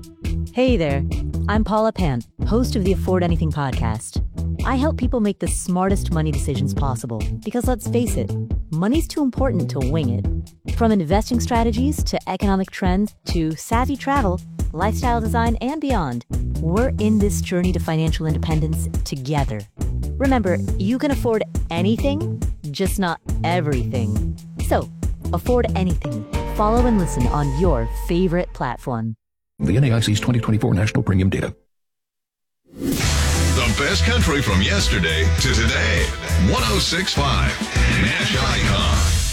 Hey there, I'm Paula Pant, host of the Afford Anything podcast. I help people make the smartest money decisions possible because let's face it, money's too important to wing it. From investing strategies to economic trends to savvy travel, lifestyle design, and beyond, we're in this journey to financial independence together. Remember, you can afford anything, just not everything. So, afford anything. Follow and listen on your favorite platform. The NAIC's 2024 National Premium Data. The best country from yesterday to today. 106.5 Nash Icon.